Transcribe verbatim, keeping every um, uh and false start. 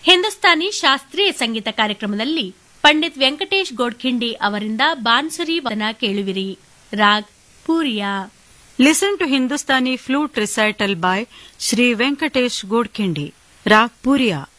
ಹಿಂದೂಸ್ತಾನಿ ಶಾಸ್ತ್ರೀಯ ಸಂಗೀತ ಕಾರ್ಯಕ್ರಮದಲ್ಲಿ ಪಂಡಿತ್ ವೆಂಕಟೇಶ್ ಗೋಡ್ಖಿಂಡಿ ಅವರಿಂದ ಬಾನ್ಸುರಿ ವಾದನ ಕೇಳುವಿರಿ. Raag Puria. Listen to Hindustani flute recital by Shri Venkatesh Godkhindi. Raag Puria.